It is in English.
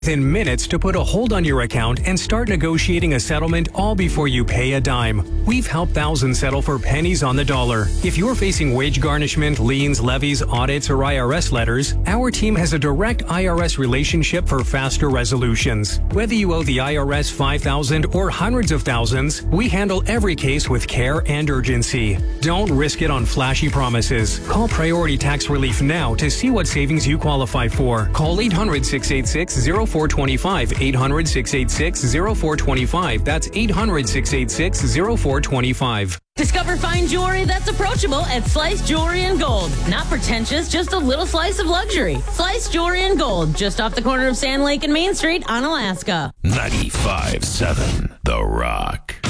within minutes to put a hold on your account and start negotiating a settlement all before you pay a dime. We've helped thousands settle for pennies on the dollar. If you're facing wage garnishment, liens, levies, audits, or IRS letters, our team has a direct IRS relationship for faster resolutions. Whether you owe the IRS $5,000 or hundreds of thousands, we handle every case with care and urgency. Don't risk it on flashy promises. Call Priority Tax Relief now to see what savings you qualify for. Call 800-686-0425. 800-686-0425. That's 800-686-0425. Discover fine jewelry that's approachable at Slice Jewelry and Gold. Not pretentious, just a little slice of luxury. Slice Jewelry and Gold, just off the corner of Sand Lake and Main Street on Alaska. 95.7 The Rock.